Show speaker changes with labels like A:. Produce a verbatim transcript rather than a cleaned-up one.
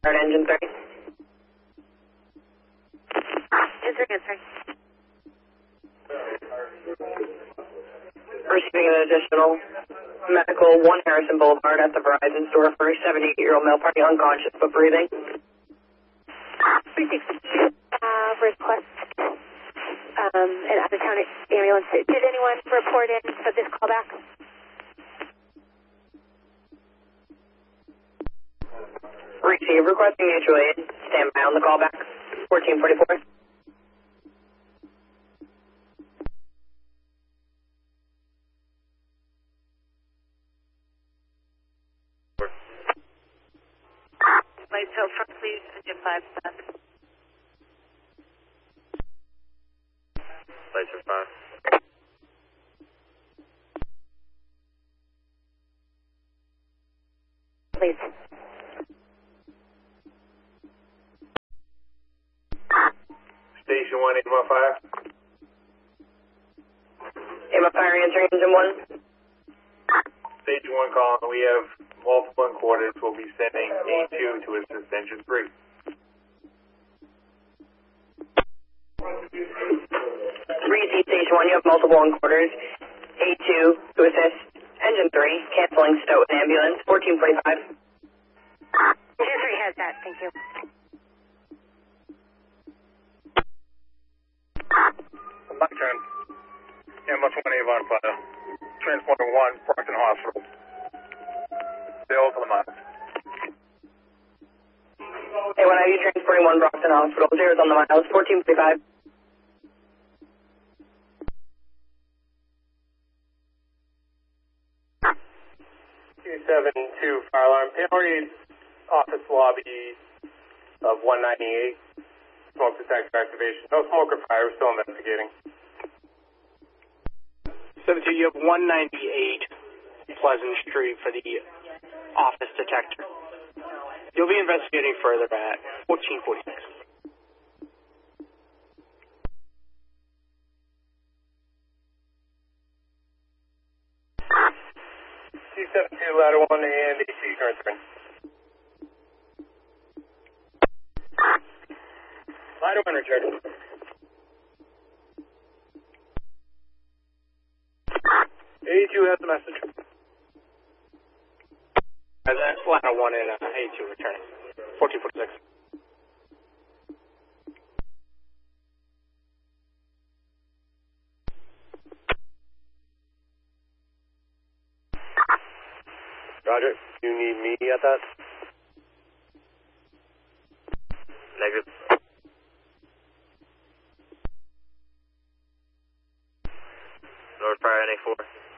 A: Start engine three.
B: Engine three, answering.
A: Receiving an additional medical, one Harrison Boulevard at the Verizon store for a seventy-eight-year-old male party unconscious but breathing.
B: Received uh, request um, an out-of-town ambulance. Did anyone report in for this callback?
A: Receive, requesting mutual aid. Stand by on the callback. fourteen forty-four.
B: Lights out front, please. Engine five, stop.
C: Lights are five.
B: Please.
C: Station one, eight one five.
A: Am I fire answering engine one?
C: Station one calling. We have multiple coordinates. We'll be sending A two to assist engine three.
A: Receive station one, you have multiple encoders. A two to assist engine three, canceling Stoughton ambulance, fourteen forty-five.
B: Engine three has that, thank you.
C: My turn. Ambulance one, Avon Fire. Transporter one, Brockton Hospital. Zero to the minus.
A: Hey, when are you transporting one Brockton Hospital? Zero's on the miles, fourteen forty-five.
C: two seven two fire alarm. Panorama office lobby of one ninety-eight. Smoke detector activation. No smoke or fire. We're still investigating.
D: seven two, you have one ninety-eight Pleasant Street for the office detector. You'll be investigating further at fourteen forty-six.
C: two seven two, ladder one and A C current turn. Ladder one return. A two has the message.
D: Uh, that's ladder one and uh, A two returning. fourteen forty-six.
C: Roger. Do you need me at that? Negative. North Fire N A four.